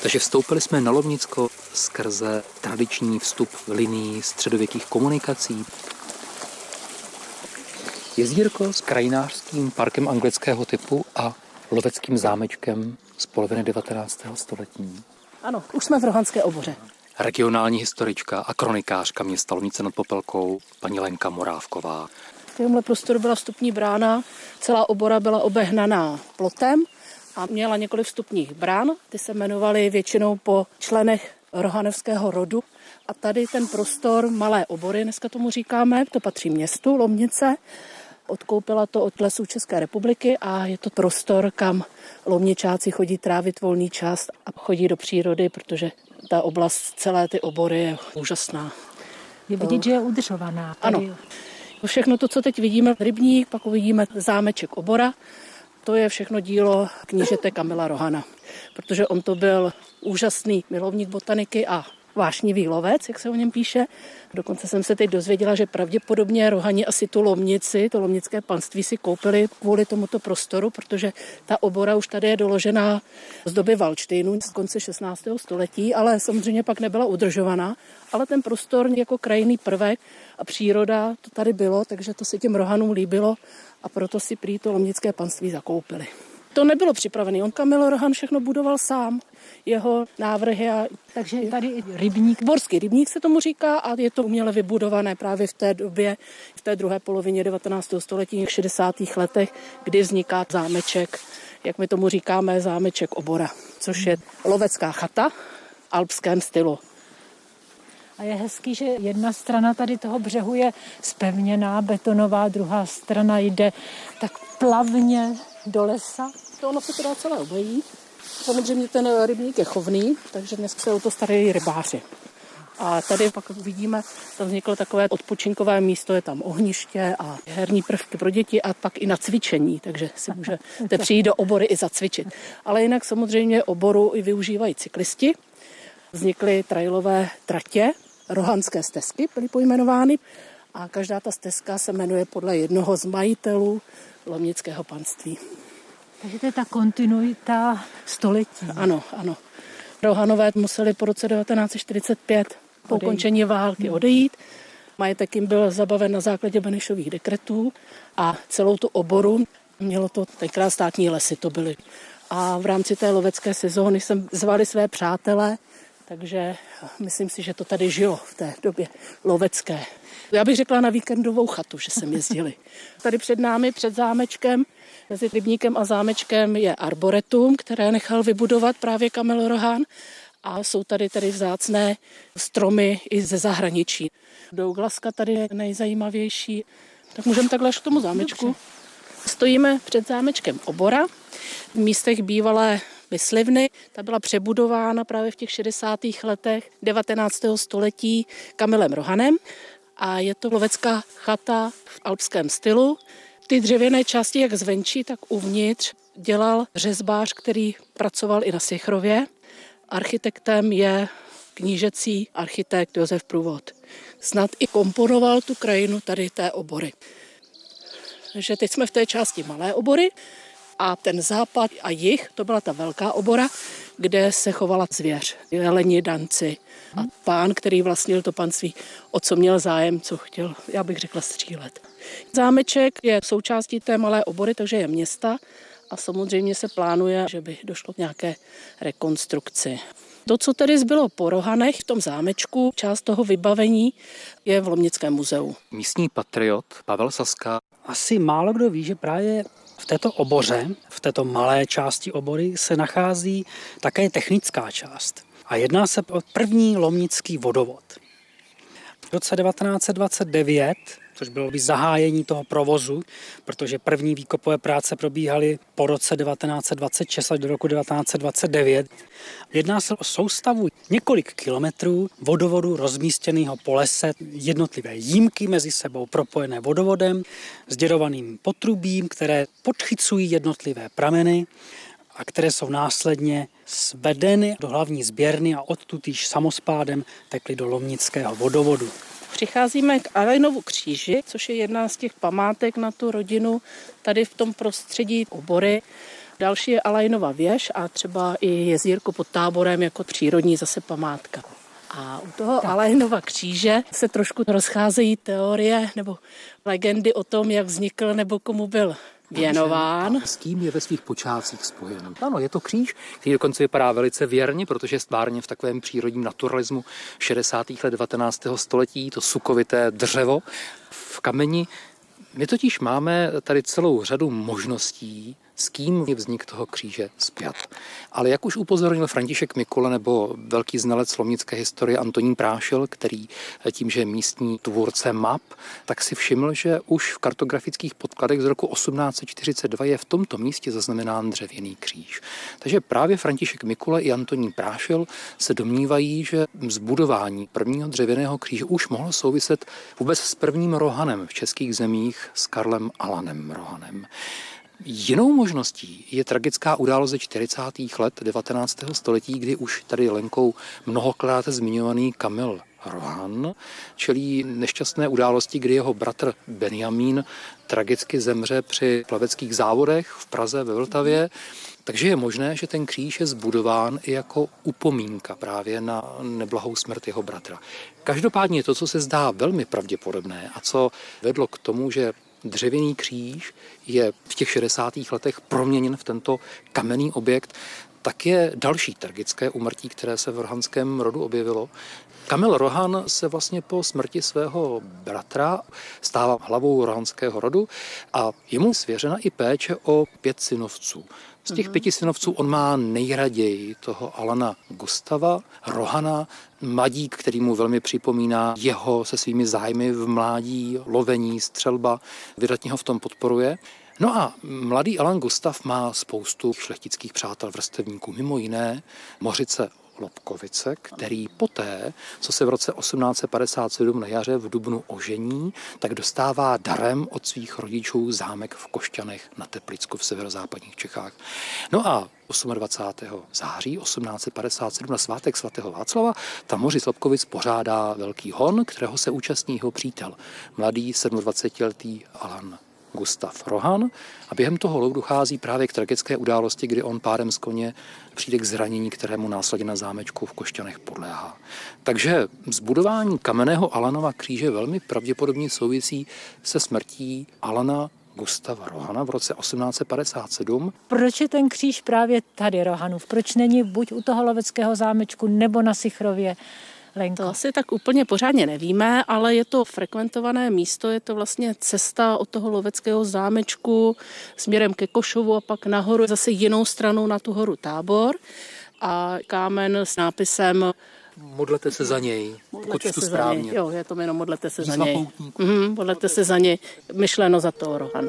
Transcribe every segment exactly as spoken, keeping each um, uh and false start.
Takže vstoupili jsme na Lomnicko skrze tradiční vstup linií středověkých komunikací. Jezírko s krajinářským parkem anglického typu a loveckým zámečkem z poloviny devatenáctého století. Ano, už jsme v Rohanské oboře. Regionální historička a kronikářka města Lomnice nad Popelkou, paní Lenka Morávková. V tomhle prostoru byla vstupní brána, celá obora byla obehnaná plotem a měla několik vstupních brán. Ty se jmenovaly většinou po členech rohanevského rodu. A tady ten prostor Malé obory, dneska tomu říkáme, to patří městu Lomnice. Odkoupila to od Lesů České republiky a je to prostor, kam lomničáci chodí trávit volný čas a chodí do přírody, protože ta oblast celé ty obory je úžasná. Je vidět, že je udržovaná. Tady. Ano. Všechno to, co teď vidíme, rybník, pak uvidíme zámeček Obora, to je všechno dílo knížete Kamila Rohana, protože on to byl úžasný milovník botaniky a vášnivý lovec, jak se o něm píše. Dokonce jsem se teď dozvěděla, že pravděpodobně Rohani asi tu Lomnici, to lomnické panství si koupili kvůli tomuto prostoru, protože ta obora už tady je doložená z doby Valdštejnů z konce šestnáctého století, ale samozřejmě pak nebyla udržovaná. Ale ten prostor jako krajinný prvek a příroda to tady bylo, takže to se těm Rohanům líbilo a proto si prý to lomnické panství zakoupili. To nebylo připravené. On Kamil Rohan všechno budoval sám. Jeho návrhy. A... Takže tady rybník. Borský rybník se tomu říká a je to uměle vybudované právě v té době, v té druhé polovině devatenáctého století, v šedesátých letech, kdy vzniká zámeček, jak my tomu říkáme, zámeček Obora, což je lovecká chata v alpském stylu. A je hezký, že jedna strana tady toho břehu je zpevněná, betonová, druhá strana jde tak plavně do lesa. To ono se to dá celé obejít. Samozřejmě ten rybník je chovný, takže dnes se o to starají rybáři. A tady pak vidíme, tam vzniklo takové odpočinkové místo, je tam ohniště a herní prvky pro děti a pak i na cvičení, takže si můžete přijít do Obory i zacvičit. Ale jinak samozřejmě Oboru i využívají cyklisti. Vznikly trailové tratě, rohanské stezky byly pojmenovány a každá ta stezka se jmenuje podle jednoho z majitelů lomnického panství. Takže to je ta kontinuita století. Ano, ano. Rohanové museli po roce devatenáct set čtyřicet pět po ukončení války odejít. Majetek jim byl zabaven na základě Benešových dekretů a celou tu oboru mělo to tenkrát státní lesy, to byly. A v rámci té lovecké sezóny jsem zvali své přátele, takže myslím si, že to tady žilo v té době lovecké. Já bych řekla na víkendovou chatu, že jsem jezdili. Tady před námi, před zámečkem, mezi rybníkem a zámečkem je arboretum, které nechal vybudovat právě Kamil Rohan. A jsou tady tedy vzácné stromy i ze zahraničí. Douglaska tady je nejzajímavější. Tak můžeme takhle až k tomu zámečku. Dobře. Stojíme před zámečkem Obora, v místech bývalé myslivny. Ta byla přebudována právě v těch šedesátých letech devatenáctého století Kamilem Rohanem. A je to lovecká chata v alpském stylu. Ty dřevěné části, jak zvenčí, tak uvnitř, dělal řezbář, který pracoval i na Sichrově. Architektem je knížecí architekt Josef Průvod. Snad i komponoval tu krajinu tady té Obory. Takže teď jsme v té části Malé Obory a ten západ a jih, to byla ta velká Obora, kde se chovala zvěř, jeleni, danci. A pán, který vlastnil to panství, o co měl zájem, co chtěl, já bych řekla, střílet. Zámeček je součástí té Malé Obory, takže je města a samozřejmě se plánuje, že by došlo k nějaké rekonstrukci. To, co tedy zbylo po Rohanech v tom zámečku, část toho vybavení je v Lomnickém muzeu. Místní patriot Pavel Saska. Asi málo kdo ví, že právě v této oboře, v této malé části obory se nachází také technická část. A jedná se o první lomnický vodovod. V roce devatenáct set dvacet devět, což bylo by zahájení toho provozu, protože první výkopové práce probíhaly po roce devatenáct set dvacet šest až do roku devatenáct set dvacet devět. Jedná se o soustavu několik kilometrů vodovodu rozmístěného po lese, jednotlivé jímky mezi sebou propojené vodovodem, sděrovaným potrubím, které podchycují jednotlivé prameny a které jsou následně svedeny do hlavní sběrny a odtud již samospádem tekly do lomnického vodovodu. Přicházíme k Alejnovu kříži, což je jedna z těch památek na tu rodinu tady v tom prostředí Obory. Další je Alajnova věž a třeba i jezírko pod Táborem jako přírodní zase památka. A u toho Alajnova kříže se trošku rozcházejí teorie nebo legendy o tom, jak vznikl nebo komu byl věnován. S kým je ve svých počátcích spojen. Ano, je to kříž, který dokonce vypadá velice věrně, protože je stvárně v takovém přírodním naturalismu šedesátých let devatenáctého století, to sukovité dřevo v kameni. My totiž máme tady celou řadu možností, s kým je vznik toho kříže spjat. Ale jak už upozornil František Mikula nebo velký znalec lomnické historie Antonín Prášil, který tím, že je místní tvůrce map, tak si všiml, že už v kartografických podkladech z roku osmnáct set čtyřicet dva je v tomto místě zaznamenán dřevěný kříž. Takže právě František Mikula i Antonín Prášil se domnívají, že zbudování prvního dřevěného kříže už mohlo souviset vůbec s prvním rohanem v českých zemích, s Karlem Alanem Rohanem. Jinou možností je tragická událost ze čtyřicátých let devatenáctého století, kdy už tady Lenkou mnohokrát zmiňovaný Kamil Rohan čelí nešťastné události, kdy jeho bratr Benjamín tragicky zemře při plaveckých závodech v Praze ve Vltavě. Takže je možné, že ten kříž je zbudován i jako upomínka právě na neblahou smrt jeho bratra. Každopádně to, co se zdá velmi pravděpodobné a co vedlo k tomu, že dřevěný kříž je v těch šedesátých letech proměněn v tento kamenný objekt, tak je další tragické úmrtí, které se v rohanském rodu objevilo. Kamil Rohan se vlastně po smrti svého bratra stává hlavou rohanského rodu a je mu svěřena i péče o pět synovců. Z těch pěti synovců on má nejraději toho Alana Gustava Rohana, mladík, který mu velmi připomíná jeho se svými zájmy v mládí, lovení, střelba, vydatně ho v tom podporuje. No a mladý Alan Gustav má spoustu šlechtických přátel vrstevníků, mimo jiné Mořice Lobkovice, který poté, co se v roce osmnáct set padesát sedm na jaře v Dubnu ožení, tak dostává darem od svých rodičů zámek v Košťanech na Teplicku v severozápadních Čechách. No a dvacátého osmého září osmnáct set padesát sedm na svátek svatého Václava tam Mořic Lobkovic pořádá velký hon, kterého se účastní jeho přítel, mladý sedmadvacetiletý Alan Gustav Rohan, a během toho lovu dochází právě k tragické události, kdy on pádem z koně přijde k zranění, kterému následně na zámečku v Košťanech podléhá. Takže zbudování kamenného Alanova kříže velmi pravděpodobně souvisí se smrtí Alana Gustava Rohana v roce osmnáct set padesát sedm. Proč je ten kříž právě tady Rohanův? Proč není buď u toho loveckého zámečku nebo na Sichrově? Lenko. To asi tak úplně pořádně nevíme, ale je to frekventované místo, je to vlastně cesta od toho loveckého zámečku směrem ke Košovu a pak nahoru zase jinou stranou na tu horu Tábor a kámen s nápisem Modlete se za něj, pokud čtu správně. Jo, je to jenom modlete se za něj. Mhm, modlete se za něj, myšleno za toho Rohana.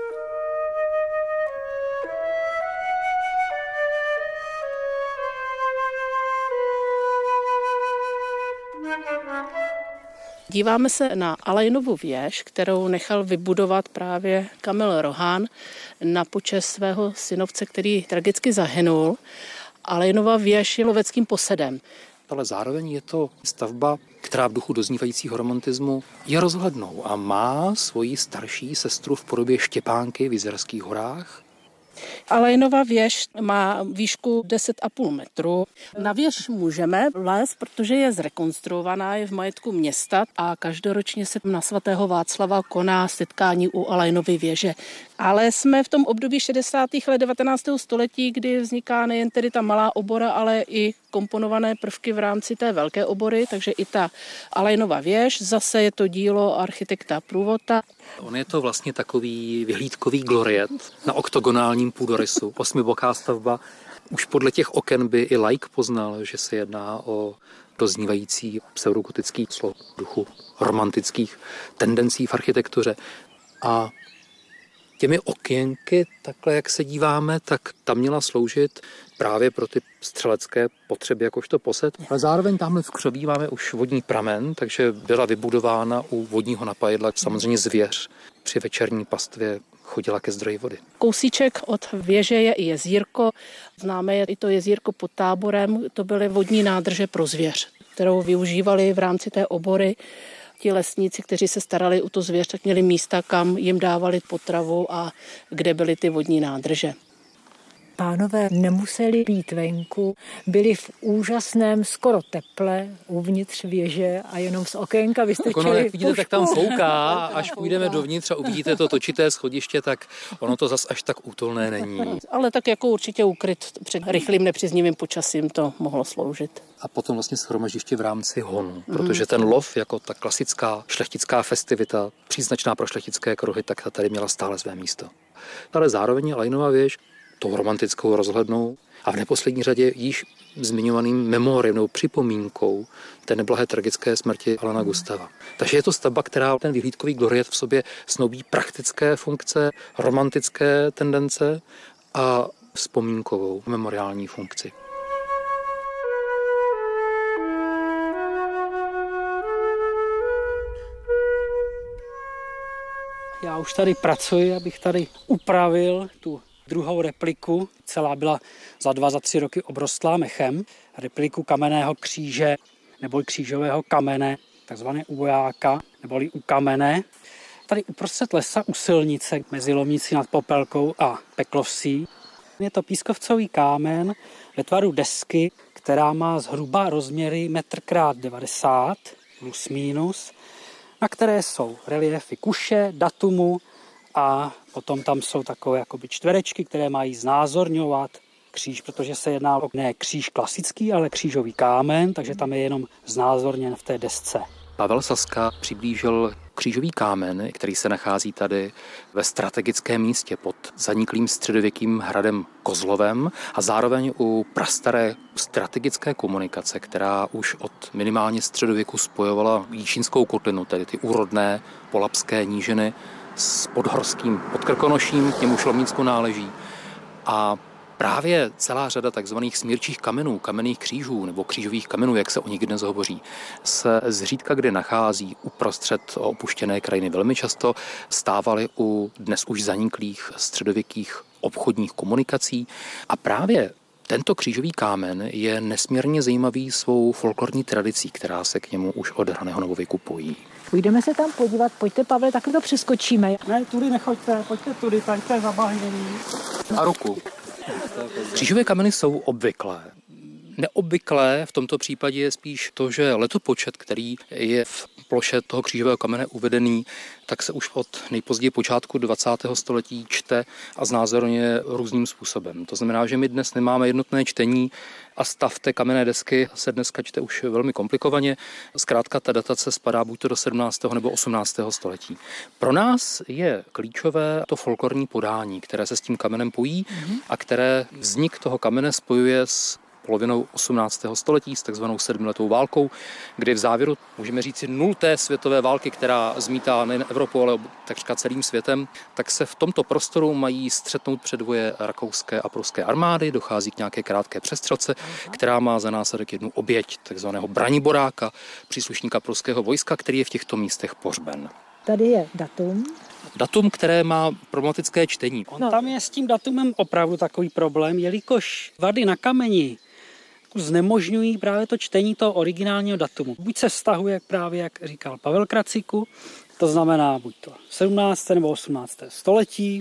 Díváme se na Alajnovu věž, kterou nechal vybudovat právě Kamil Rohan na počest svého synovce, který tragicky zahynul. Alajnova věž je loveckým posedem. Ale zároveň je to stavba, která v duchu doznívajícího romantismu je rozhlednou a má svoji starší sestru v podobě Štěpánky v Jizerských horách. Alajnova věž má výšku deset a půl metru. Na věž můžeme vlézt, protože je zrekonstruovaná, je v majetku města a každoročně se na svatého Václava koná setkání u Alajnovy věže. Ale jsme v tom období šedesátých let devatenáctého století, kdy vzniká nejen tedy ta malá obora, ale i komponované prvky v rámci té velké obory, takže i ta Alajnova věž, zase je to dílo architekta Průvota. On je to vlastně takový vyhlídkový gloriet na oktogonálním půdorysu, osmiboká stavba. Už podle těch oken by i laik poznal, že se jedná o doznívající pseudogotický slov duchu romantických tendencí v architektuře. A těmi okénky, takhle jak se díváme, tak ta měla sloužit právě pro ty střelecké potřeby jakožto posed. Ale zároveň tamhle v křoví máme už vodní pramen, takže byla vybudována u vodního napájedla samozřejmě zvěř. Při večerní pastvě chodila ke zdroji vody. Kousíček od věže je i jezírko. Známe je i to jezírko pod Táborem. To byly vodní nádrže pro zvěř, kterou využívali v rámci té obory. Ti lesníci, kteří se starali o tu zvěř, tak měli místa, kam jim dávali potravu a kde byly ty vodní nádrže. Pánové nemuseli být venku, byli v úžasném skoro teple uvnitř věže a jenom z okénka vystrčili ono, jak vidíte, pušku. tak tam fouká, až půjdeme dovnitř a uvidíte to točité schodiště, tak ono to zas až tak útulné není. Ale tak jako určitě ukryt před rychlým nepříznivým počasím to mohlo sloužit. A potom vlastně shromaždiště v rámci honu, protože ten lov jako ta klasická šlechtická festivita, příznačná pro šlechtické kruhy, tak ta tady měla stále své místo. Ale zároveň Lajnova věž tou romantickou rozhlednou a v neposlední řadě již zmiňovaným memoriem nebo připomínkou té neblahé tragické smrti Alana Gustava. Takže je to stavba, která ten vyhlídkový gloriet v sobě snoubí praktické funkce, romantické tendence a vzpomínkovou memoriální funkci. Já už tady pracuji, abych tady upravil tu druhou repliku. Celá byla za dva, za tři roky obrostlá mechem. Repliku kamenného kříže neboli křížového kamene, takzvané uvojáka, neboli u kamene. Tady uprostřed lesa u silnice mezi Lomnicí nad Popelkou a Peklovsí. Je to pískovcový kámen ve tvaru desky, která má zhruba rozměry metr krát devadesát plus minus, na které jsou reliéfy kuše, datumu a potom tam jsou takové jakoby čtverečky, které mají znázorňovat kříž, protože se jedná o ne kříž klasický, ale křížový kámen, takže tam je jenom znázorněn v té desce. Pavel Saska přiblížil křížový kámen, který se nachází tady ve strategickém místě pod zaniklým středověkým hradem Kozlovem a zároveň u prastaré strategické komunikace, která už od minimálně středověku spojovala Jíčínskou kotlinu, tedy ty úrodné polabské nížiny s podhorským Podkrkonoším, k němuž Lomnicku náleží. A právě celá řada takzvaných smírčích kamenů, kamenných křížů nebo křížových kamenů, jak se o nich dnes hovoří, se zřídka kdy nachází uprostřed opuštěné krajiny. Velmi často stávaly u dnes už zaniklých středověkých obchodních komunikací a právě tento křížový kámen je nesmírně zajímavý svou folklorní tradicí, která se k němu už od raného novověku pojí. Půjdeme se tam podívat, pojďte, Pavle, takhle to přeskočíme. Ne, tudy nechoďte, pojďte tudy, tady to je zabahněný. A ruku. Křížové kameny jsou obvyklé. Neobvyklé v tomto případě je spíš to, že letopočet, který je v ploše toho křížového kamene uvedený, tak se už od nejpozději počátku dvacátého století čte a znázorňuje různým způsobem. To znamená, že my dnes nemáme jednotné čtení a stav té kamenné desky se dneska čte už velmi komplikovaně. Zkrátka ta datace spadá buď to do sedmnáctého nebo osmnáctého století. Pro nás je klíčové to folklorní podání, které se s tím kamenem pojí a které vznik toho kamene spojuje s polovinou osmnáctého století s takzvanou sedmiletou válkou, kdy v závěru, můžeme říci, nulté světové války, která zmítá nejen Evropu, ale takřka celým světem, tak se v tomto prostoru mají střetnout předvoje rakouské a pruské armády, dochází k nějaké krátké přestřelce, která má za následek jednu oběť, takzvaného Braniboráka, příslušníka pruského vojska, který je v těchto místech pohřben. Tady je datum. Datum, které má problematické čtení. On no. Tam je s tím datumem opravdu takový problém, jelikož vady na kameni znemožňují právě to čtení toho originálního datumu. Buď se vztahuje právě, jak říkal Pavel Kraciku, to znamená buď to sedmnácté nebo osmnácté století,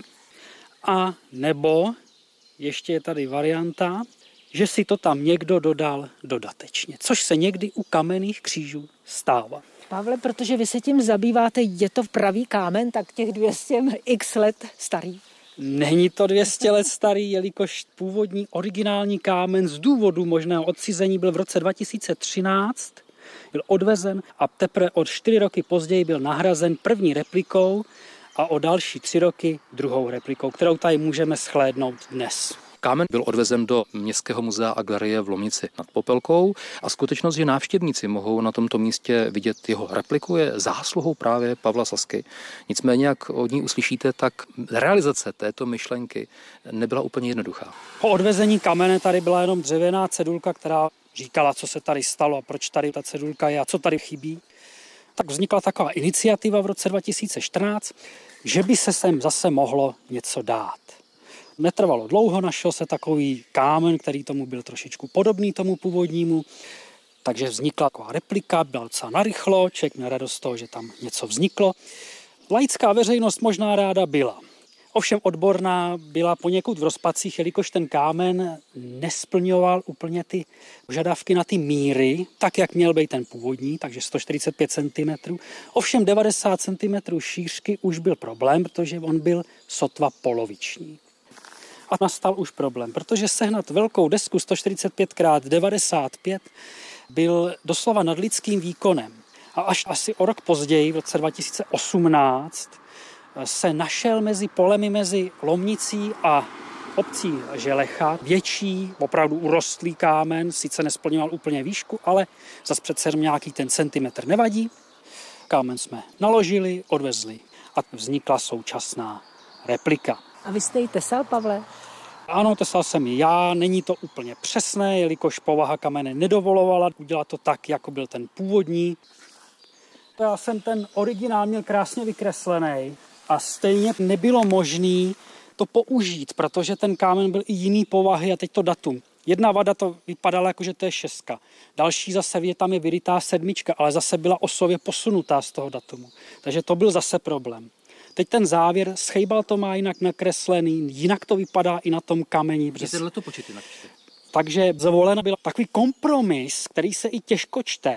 a nebo ještě je tady varianta, že si to tam někdo dodal dodatečně, což se někdy u kamenných křížů stává. Pavle, protože vy se tím zabýváte, je to pravý kámen, tak těch dvě stě x let starý? Není to dvě stě let starý, jelikož původní originální kámen z důvodu možného odcizení byl v roce dva tisíce třináct, byl odvezen a teprve od čtyři roky později byl nahrazen první replikou a o další tři roky druhou replikou, kterou tady můžeme shlédnout dnes. Kámen byl odvezen do Městského muzea a galerie v Lomnici nad Popelkou a skutečnost, že návštěvníci mohou na tomto místě vidět jeho repliku, je zásluhou právě Pavla Sasky. Nicméně, jak od ní uslyšíte, tak realizace této myšlenky nebyla úplně jednoduchá. Po odvezení kamene tady byla jenom dřevěná cedulka, která říkala, co se tady stalo a proč tady ta cedulka je a co tady chybí. Tak vznikla taková iniciativa v roce dva tisíce čtrnáct, že by se sem zase mohlo něco dát. Netrvalo dlouho, našel se takový kámen, který tomu byl trošičku podobný tomu původnímu, takže vznikla taková replika, byla docela narychlo, člověk měl radost z toho, že tam něco vzniklo. Laická veřejnost možná ráda byla, Ovšem odborná byla poněkud v rozpacích, jelikož ten kámen nesplňoval úplně ty požadavky na ty míry, tak, jak měl být ten původní, takže sto čtyřicet pět centimetrů. Ovšem devadesát centimetrů šířky už byl problém, protože on byl sotva poloviční. A nastal už problém, protože sehnat velkou desku sto čtyřicet pět krát devadesát pět byl doslova nadlidským výkonem. A až asi o rok později, v roce dva tisíce osmnáct, se našel mezi polemi mezi Lomnicí a obcí Želecha větší, opravdu urostlý kámen, sice nesplňoval úplně výšku, ale zas přece nějaký ten centimetr nevadí. Kámen jsme naložili, odvezli a vznikla současná replika. A vy jste ji tesal, Pavle? Ano, tesal jsem ji já, není to úplně přesné, jelikož povaha kamene nedovolovala udělat to tak, jako byl ten původní. Já jsem ten originál měl krásně vykreslený a stejně nebylo možné to použít, protože ten kámen byl i jiný povahy a teď to datum. Jedna vada to vypadala jako, že to je šestka. Další zase je tam je vyrytá sedmička, ale zase byla osově posunutá z toho datumu. Takže to byl zase problém. Teď ten závěr, schejbal to má jinak nakreslený, jinak to vypadá i na tom kameni. Tyhle to počity napište. Takže zvolen byl takový kompromis, který se i těžko čte.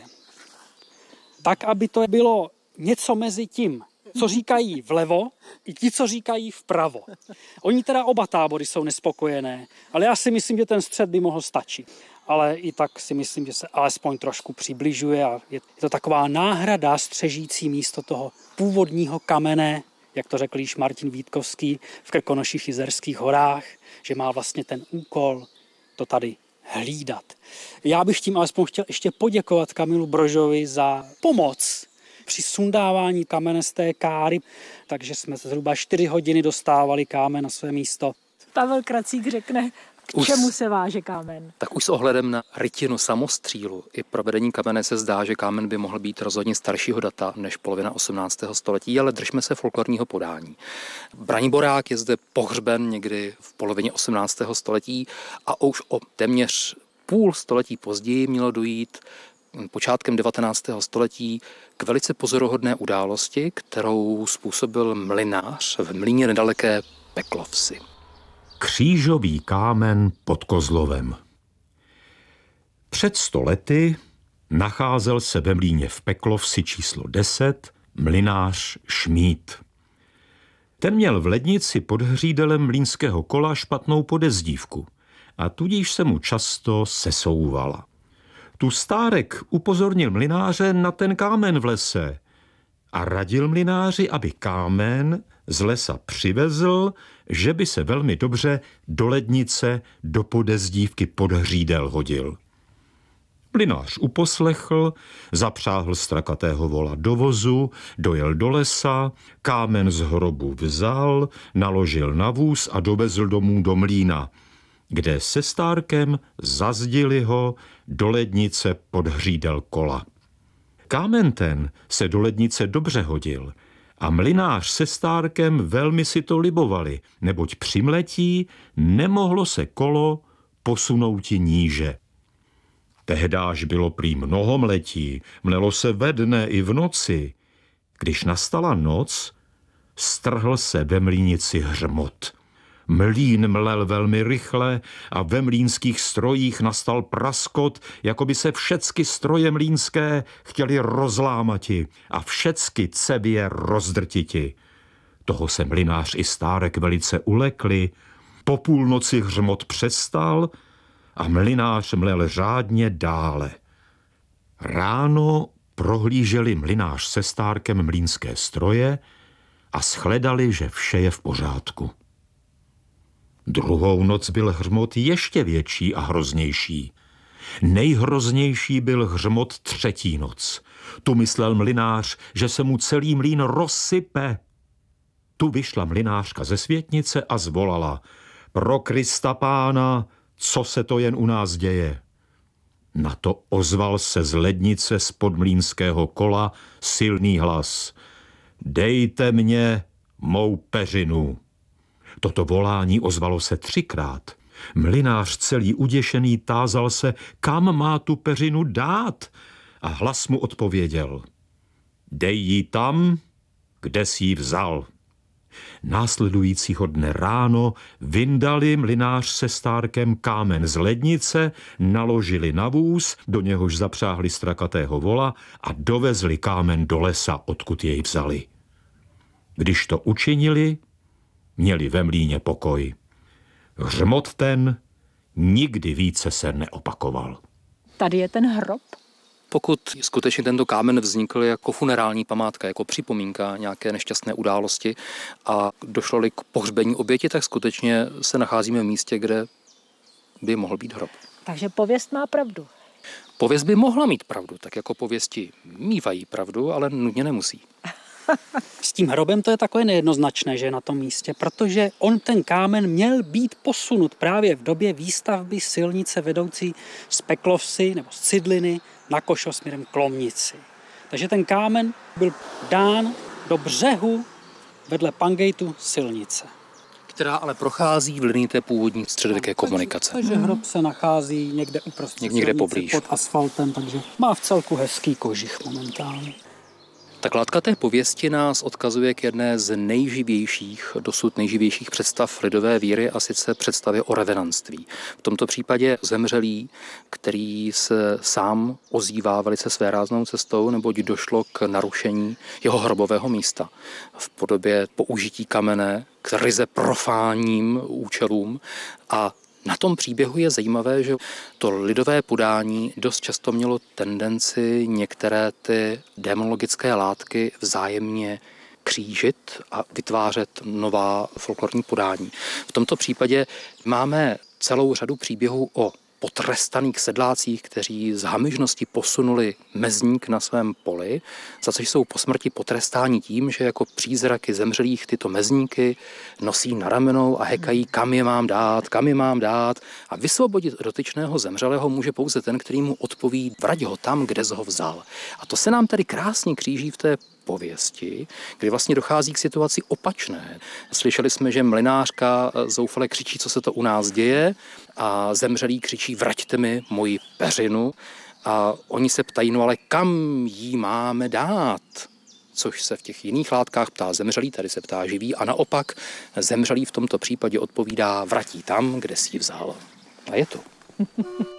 Tak, aby to bylo něco mezi tím, co říkají vlevo, i ti, co říkají vpravo. Oni teda oba tábory jsou nespokojené, ale já si myslím, že ten střed by mohl stačit. Ale i tak si myslím, že se alespoň trošku přibližuje a je to taková náhrada střežící místo toho původního kamene, jak to řekl již Martin Vítkovský v Krkonoších Jizerských horách, že má vlastně ten úkol to tady hlídat. Já bych tím alespoň chtěl ještě poděkovat Kamilu Brožovi za pomoc při sundávání kamene z té káry, takže jsme zhruba čtyři hodiny dostávali kámen na své místo. Pavel Kracík řekne, k Už, čemu se váže kámen. Tak už s ohledem na rytinu samostřílu i provedení kamene se zdá, že kámen by mohl být rozhodně staršího data než polovina osmnáctého století, ale držme se folklorního podání. Braniborák je zde pohřben někdy v polovině osmnáctého století a už o téměř půl století později mělo dojít počátkem devatenáctého století k velice pozoruhodné události, kterou způsobil mlynář v mlýně nedaleké Peklovsi. Křížový kámen pod Kozlovem. Před sto lety nacházel se ve mlýně v Peklovsi číslo deset mlynář Šmíd. Ten měl v lednici pod hřídelem mlýnského kola špatnou podezdívku a tudíž se mu často sesouvala. Tu stárek upozornil mlynáře na ten kámen v lese a radil mlynáři, aby kámen z lesa přivezl, že by se velmi dobře do lednice do podezdívky pod hřídel hodil. Mlynář uposlechl, zapřáhl strakatého vola do vozu, dojel do lesa, kámen z hrobu vzal, naložil na vůz a dovezl domů do mlýna, kde se stárkem zazdili ho do lednice pod hřídel kola. Kámen ten se do lednice dobře hodil a mlynář se stárkem velmi si to libovali, neboť při mletí nemohlo se kolo posunouti níže. Tehdáž bylo prý mnoho mletí, mlelo se ve dne i v noci. Když nastala noc, strhl se ve mlýnici hřmot. Mlýn mlel velmi rychle a ve mlýnských strojích nastal praskot, jako by se všecky stroje mlýnské chtěli rozlámati a všecky cevě rozdrtiti. Toho se mlynář i stárek velice ulekli, po půlnoci hřmot přestal a mlynář mlel řádně dále. Ráno prohlíželi mlynář se stárkem mlýnské stroje a shledali, že vše je v pořádku. Druhou noc byl hřmot ještě větší a hroznější. Nejhroznější byl hřmot třetí noc. Tu myslel mlynář, že se mu celý mlýn rozsype. Tu vyšla mlynářka ze světnice a zvolala: Pro Krista Pána, co se to jen u nás děje? Na to ozval se z lednice spod mlýnského kola silný hlas: Dejte mě mou peřinu. Toto volání ozvalo se třikrát. Mlynář celý uděšený tázal se, kam má tu peřinu dát, a hlas mu odpověděl: Dej ji tam, kde jsi ji vzal. Následujícího dne ráno vyndali mlynář se Stárkem kámen z lednice, naložili na vůz, do něhož zapřáhli strakatého vola a dovezli kámen do lesa, odkud jej vzali. Když to učinili, měli ve mlýně pokoj. Hřmot ten nikdy více se neopakoval. Tady je ten hrob. Pokud skutečně tento kámen vznikl jako funerální památka, jako připomínka nějaké nešťastné události a došlo-li k pohřbení oběti, tak skutečně se nacházíme v místě, kde by mohl být hrob. Takže pověst má pravdu. Pověst by mohla mít pravdu, tak jako pověsti mívají pravdu, ale nutně nemusí. S tím hrobem to je takové nejednoznačné, že je na tom místě, protože on ten kámen měl být posunut právě v době výstavby silnice vedoucí z Peklovsy nebo z Cidliny na Košov směrem k Lomnici. Takže ten kámen byl dán do břehu vedle Pangejtu silnice. Která ale prochází v linii té původní středověké komunikace. Takže, takže hrob se nachází někde uprostřed někde silnice poblíž. Pod asfaltem, takže má v celku hezký kožich momentálně. Ta kladka té pověsti nás odkazuje k jedné z nejživějších, dosud nejživějších představ lidové víry, a sice představě o revenantství. V tomto případě zemřelý, který se sám ozývá velice svéráznou cestou, neboť došlo k narušení jeho hrobového místa v podobě použití kamene k ryze profánním účelům. A na tom příběhu je zajímavé, že to lidové podání dost často mělo tendenci některé ty démonologické látky vzájemně křížit a vytvářet nová folklorní podání. V tomto případě máme celou řadu příběhů o potrestaných sedlácích, kteří z hamižnosti posunuli mezník na svém poli, za což jsou po smrti potrestáni tím, že jako přízraky zemřelých tyto mezníky nosí na ramenou a hekají, kam je mám dát, kam je mám dát. A vysvobodit dotyčného zemřelého může pouze ten, který mu odpoví, vrať ho tam, kde jsi ho vzal. A to se nám tady krásně kříží v té pověsti, kdy vlastně dochází k situaci opačné. Slyšeli jsme, že mlynářka zoufale křičí, co se to u nás děje, a zemřelý křičí, vraťte mi moji peřinu, a oni se ptají, no ale kam jí máme dát? Což se v těch jiných látkách ptá zemřelý, tady se ptá živý, a naopak zemřelý v tomto případě odpovídá, vratí tam, kde jsi ji vzal. A je to.